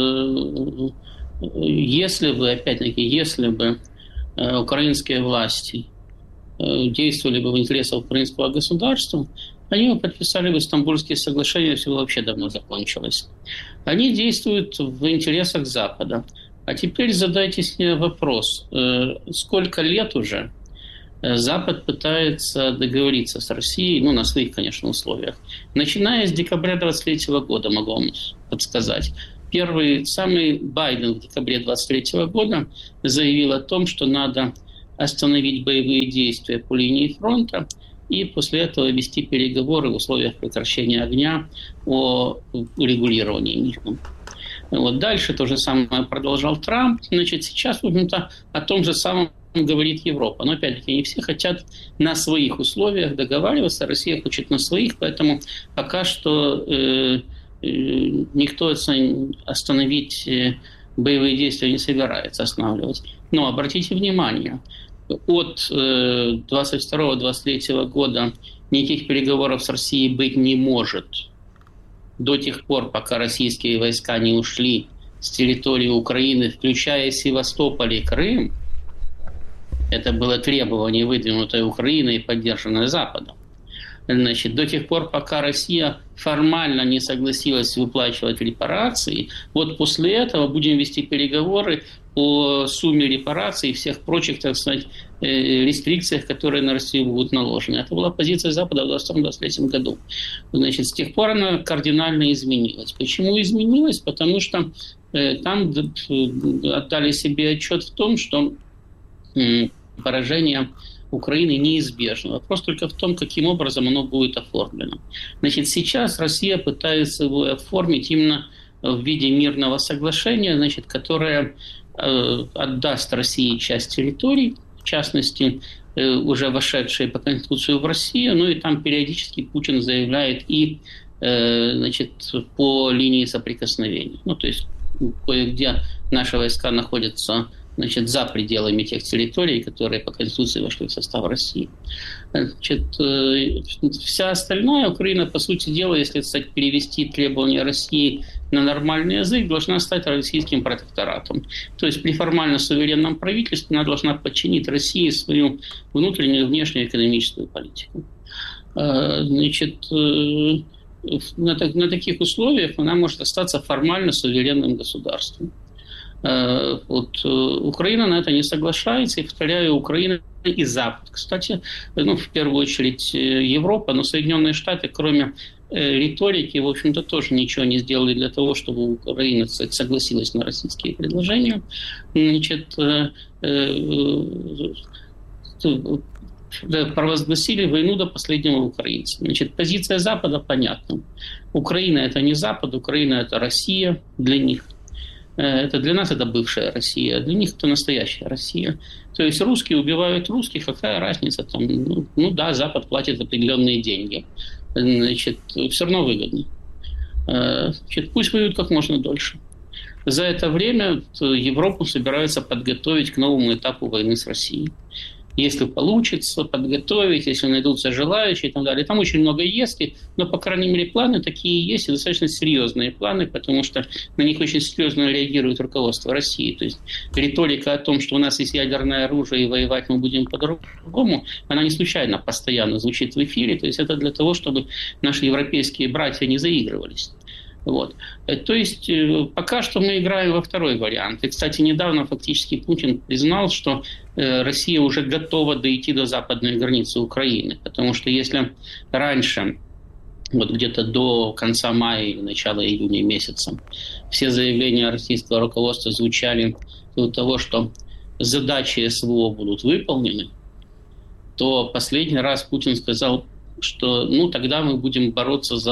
если бы, опять-таки, если бы украинские власти действовали бы в интересах украинского государства, они бы подписали бы Стамбульские соглашения, все вообще давно закончилось. Они действуют в интересах Запада. А теперь задайте себе вопрос, сколько лет уже Запад пытается договориться с Россией, ну, на своих, конечно, условиях. Начиная с декабря двадцать третьего года, могу вам подсказать. Первый, самый Байден в декабре двадцать третьего года заявил о том, что надо остановить боевые действия по линии фронта и после этого вести переговоры в условиях прекращения огня о урегулировании. Вот дальше то же самое продолжал Трамп. Значит, сейчас, в общем-то, о том же самом говорит Европа. Но, опять-таки, не все хотят на своих условиях договариваться, Россия хочет на своих, поэтому пока что э, э, никто остановить э, боевые действия не собирается останавливать. Но обратите внимание, от двадцать второго — двадцать третьего года никаких переговоров с Россией быть не может до тех пор, пока российские войска не ушли с территории Украины, включая Севастополь и Крым. Это было требование, выдвинутое Украиной и поддержанное Западом. Значит, до тех пор, пока Россия формально не согласилась выплачивать репарации, вот после этого будем вести переговоры о сумме репараций и всех прочих, так сказать, рестрикциях, которые на Россию будут наложены. Это была позиция Запада в двадцать двадцать третьем году. Значит, с тех пор она кардинально изменилась. Почему изменилась? Потому что э, там отдали себе отчет в том, что э, поражение Украины неизбежно. Вопрос только в том, каким образом оно будет оформлено. Значит, сейчас Россия пытается его оформить именно в виде мирного соглашения, значит, которое э, отдаст России часть территорий, в частности, э, уже вошедшие по Конституции в Россию, ну и там периодически Путин заявляет и э, значит, по линии соприкосновения. Ну, то есть кое-где наши войска находятся, значит, за пределами тех территорий, которые по Конституции вошли в состав России. Значит, вся остальная Украина, по сути дела, если, кстати, перевести требования России на нормальный язык, должна стать российским протекторатом. То есть при формально суверенном правительстве она должна подчинить России свою внутреннюю и внешнюю экономическую политику. Значит, на, на таких условиях она может остаться формально суверенным государством. Вот, Украина на это не соглашается, и, повторяю, Украина и Запад. Кстати, ну, в первую очередь Европа, но Соединенные Штаты, кроме риторики, в общем-то, тоже ничего не сделали для того, чтобы Украина, кстати, согласилась на российские предложения. Значит, провозгласили войну до последнего украинца. Значит, позиция Запада понятна. Украина – это не Запад, Украина – это Россия для них. Это для нас это бывшая Россия, для них это настоящая Россия. То есть русские убивают русских, какая разница там? Ну, ну да, Запад платит определенные деньги. Значит, все равно выгодно. Значит, пусть воюют как можно дольше. За это время Европу собираются подготовить к новому этапу войны с Россией. Если получится подготовить, если найдутся желающие и так далее. Там очень много «если», но, по крайней мере, планы такие есть, и достаточно серьезные планы, потому что на них очень серьезно реагирует руководство России. То есть риторика о том, что у нас есть ядерное оружие и воевать мы будем по-другому, она не случайно постоянно звучит в эфире. То есть это для того, чтобы наши европейские братья не заигрывались. Вот. То есть пока что мы играем во второй вариант. И, кстати, недавно фактически Путин признал, что Россия уже готова дойти до западной границы Украины. Потому что если раньше, вот где-то до конца мая или начала июня месяца, все заявления российского руководства звучали до того, что задачи СВО будут выполнены, то последний раз Путин сказал, что ну тогда мы будем бороться за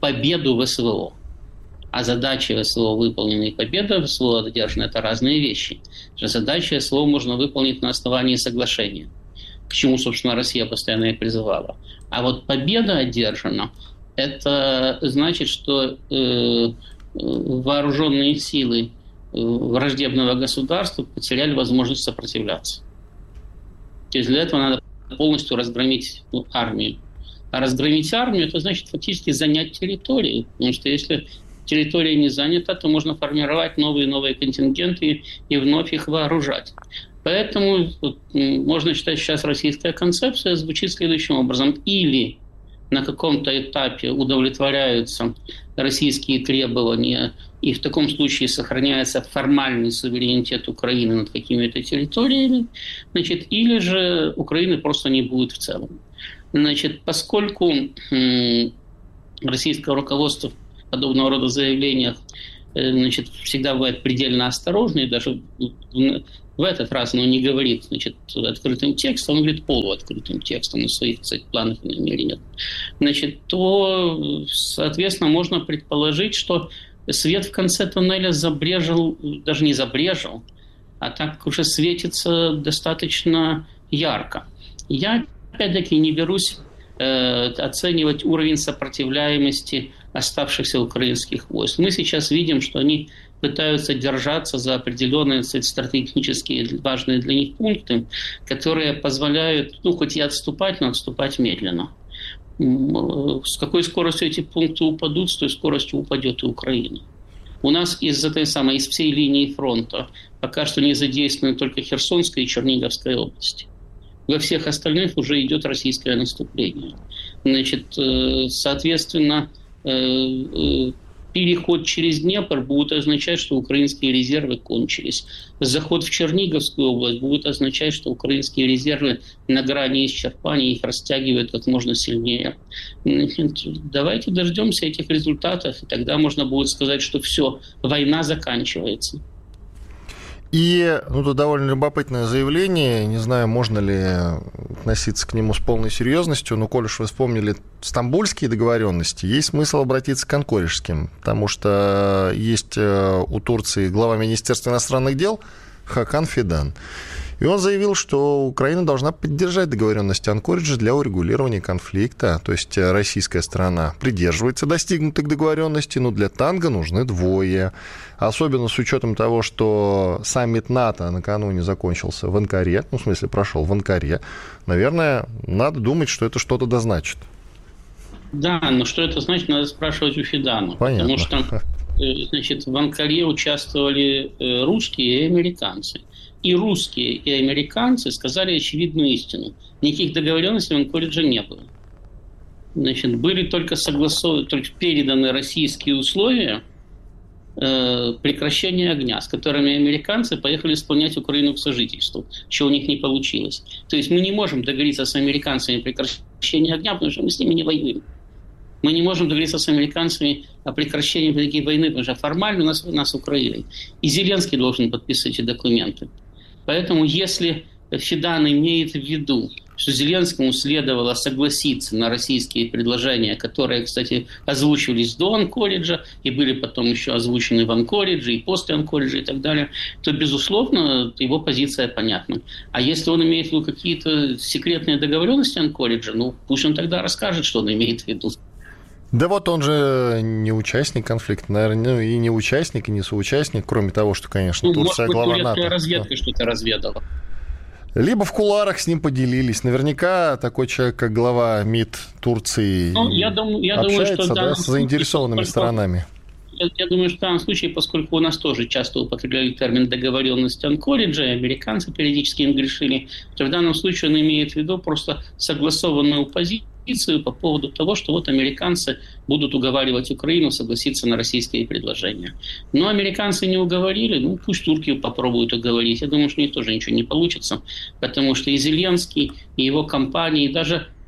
победу в СВО. А задачи СВО выполнены и победа СВО одержана – это разные вещи. Задачи СВО можно выполнить на основании соглашения, к чему, собственно, Россия постоянно и призывала. А вот победа одержана – это значит, что э, вооруженные силы враждебного государства потеряли возможность сопротивляться. То есть для этого надо полностью разгромить ну, армию. А разгромить армию – это значит фактически занять территорию. Потому что если территория не занята, то можно формировать новые и новые контингенты и вновь их вооружать. Поэтому вот, можно считать, сейчас российская концепция звучит следующим образом. Или на каком-то этапе удовлетворяются российские требования, и в таком случае сохраняется формальный суверенитет Украины над какими-то территориями, значит, или же Украины просто не будет в целом. Значит, поскольку м- российское руководство в подобного рода заявлениях э, значит, всегда бывает предельно осторожно, и даже в, в этот раз оно не говорит значит, открытым текстом, он говорит полуоткрытым текстом на своих, кстати, планах и намерениях, значит, то, соответственно, можно предположить, что свет в конце туннеля забрежил, даже не забрежил, а так уже светится достаточно ярко. Я, опять-таки, не берусь э, оценивать уровень сопротивляемости оставшихся украинских войск. Мы сейчас видим, что они пытаются держаться за определенные кстати, стратегические важные для них пункты, которые позволяют, ну, хоть и отступать, но отступать медленно. С какой скоростью эти пункты упадут, с той скоростью упадет и Украина. У нас из этой самой, из всей линии фронта пока что не задействованы только Херсонская и Черниговская области. Во всех остальных уже идет российское наступление. Значит, соответственно, переход через Днепр будет означать, что украинские резервы кончились. Заход в Черниговскую область будет означать, что украинские резервы на грани исчерпания, их растягивают как можно сильнее. Давайте дождемся этих результатов, и тогда можно будет сказать, что все, война заканчивается. И ну, тут довольно любопытное заявление, не знаю, можно ли относиться к нему с полной серьезностью, но, коль уж вы вспомнили стамбульские договоренности, есть смысл обратиться к анкориджским, потому что есть у Турции глава Министерства иностранных дел Хакан Фидан. И он заявил, что Украина должна поддержать договоренности Анкориджа для урегулирования конфликта. То есть российская сторона придерживается достигнутых договоренностей, но для танго нужны двое. Особенно с учетом того, что саммит НАТО накануне закончился в Анкаре, ну, в смысле, прошел в Анкаре. Наверное, надо думать, что это что-то дозначит. Да, но что это значит, надо спрашивать у Фидана. Понятно. Потому что значит, в Анкаре участвовали русские и американцы. И русские, и американцы сказали очевидную истину. Никаких договоренностей в Анкоридже не было. Значит, были только согласованы, только переданы российские условия э, прекращения огня, с которыми американцы поехали исполнять Украину к сожительству, что у них не получилось. То есть мы не можем договориться с американцами о прекращении огня, потому что мы с ними не воюем. Мы не можем договориться с американцами о прекращении такой войны, потому что формально у нас война с Украиной. И Зеленский должен подписывать эти документы. Поэтому если Фидан имеет в виду, что Зеленскому следовало согласиться на российские предложения, которые, кстати, озвучивались до Анкориджа и были потом еще озвучены в Анкоридже и после Анкориджа и так далее, то, безусловно, его позиция понятна. А если он имеет в виду какие-то секретные договоренности Анкориджа, ну, пусть он тогда расскажет, что он имеет в виду. Да вот он же не участник конфликта, наверное, ну, и не участник, и не соучастник, кроме того, что, конечно, ну, Турция глава НАТО. Может быть, разведка что-то разведала. Либо в кулуарах с ним поделились. Наверняка такой человек, как глава МИД Турции, ну, я думаю, я общается думаю, что да, с заинтересованными поскольку, сторонами. Я, я думаю, что в данном случае, поскольку у нас тоже часто употребляли термин договоренность Анкориджа, и американцы периодически им грешили, то в данном случае он имеет в виду просто согласованную позицию по поводу того, что вот американцы будут уговаривать Украину согласиться на российские предложения. Но американцы не уговорили, ну пусть турки попробуют уговорить. Я думаю, что у них тоже ничего не получится, потому что и Зеленский, и его компания, и даже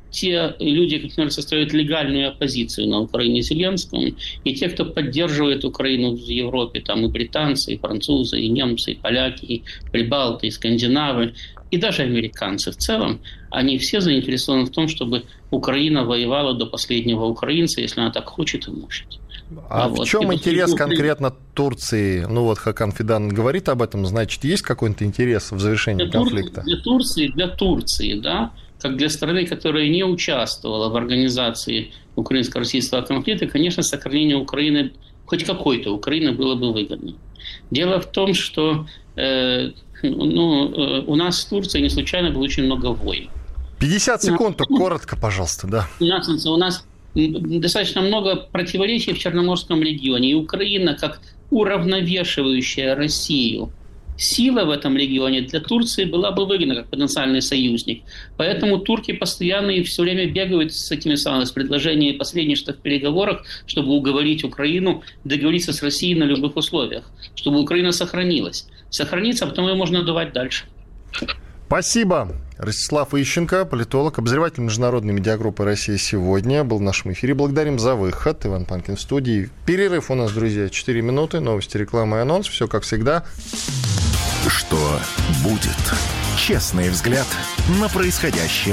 те люди, которые составляют легальную оппозицию на Украине Зеленскому, и те, кто поддерживает Украину в Европе, там и британцы, и французы, и немцы, и поляки, и прибалты, и скандинавы, и даже американцы в целом, они все заинтересованы в том, чтобы Украина воевала до последнего украинца, если она так хочет и может. А, а в вот, чем интерес Украина... конкретно Турции? Ну вот Хакан Фидан говорит об этом, значит, есть какой-то интерес в завершении для конфликта? Тур... Для Турции, для Турции, да, как для страны, которая не участвовала в организации украинско-российского конфликта, конечно, сохранение Украины, хоть какой-то Украины, было бы выгодно. Дело в том, что э, ну, э, у нас в Турции не случайно было очень много войн. пятьдесят секунд, только коротко, пожалуйста, да. У нас, у нас достаточно много противоречий в Черноморском регионе, и Украина, как уравновешивающая Россию сила в этом регионе, для Турции была бы выгодна как потенциальный союзник. Поэтому турки постоянно и все время бегают с этими самыми с предложениями посредничества в переговорах, чтобы уговорить Украину договориться с Россией на любых условиях, чтобы Украина сохранилась. Сохранится, а потом ее можно давать дальше. Спасибо. Ростислав Ищенко, политолог, обозреватель международной медиагруппы «Россия сегодня», был в нашем эфире. Благодарим за выход. Иван Панкин в студии. Перерыв у нас, друзья, четыре минуты. Новости, реклама и анонс. Все как всегда. Что будет? Честный взгляд на происходящее